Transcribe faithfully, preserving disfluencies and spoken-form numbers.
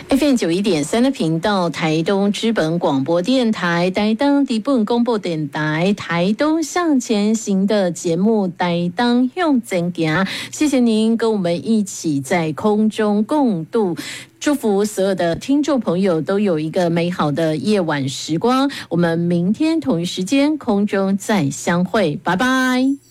F M 九一点三的频道，台东知本广播电台，台东知本广播电台，台东向前行的节目，台东向前行。谢谢您跟我们一起在空中共度。祝福所有的听众朋友都有一个美好的夜晚时光。我们明天同一时间空中再相会，拜拜。